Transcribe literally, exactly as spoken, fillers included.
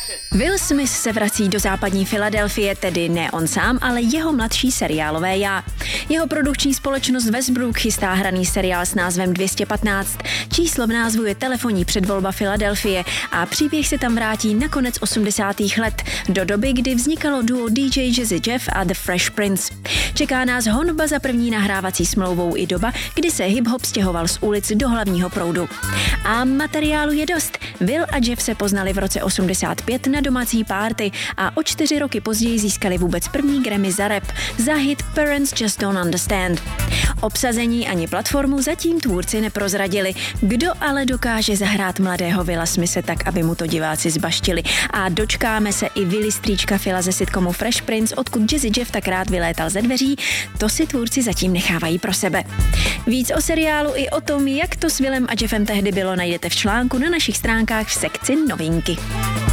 Will Smith se vrací do západní Filadelfie, tedy ne on sám, ale jeho mladší seriálové já. Jeho produkční společnost Westbrook chystá hraný seriál s názvem dvě stě patnáct. Číslo v názvu je telefonní předvolba Filadelfie a příběh se tam vrátí na konec osmdesátých let, do doby, kdy vznikalo duo D J Jazzy Jeff a The Fresh Prince. Čeká nás honba za první nahrávací smlouvou i doba, kdy se hip-hop stěhoval z ulic do hlavního proudu. A materiálu je dost. Will a Jeff se poznali v roce osmdesát pět na domácí party a o čtyři roky později získali vůbec první Grammy za rap, za hit Parents Just Don't Understand. Obsazení ani platformu zatím tvůrci neprozradili. Kdo ale dokáže zahrát mladého Willa Smithe tak, aby mu to diváci zbaštili. A dočkáme se i Willy strýčka Phila ze sitcomu Fresh Prince, odkud Jazzy Jeff tak rád vylétal ze dveří, to si tvůrci zatím nechávají pro sebe. Víc o seriálu i o tom, jak to s Willem a Jeffem tehdy bylo, najdete v článku na našich stránkách v sekci novinky.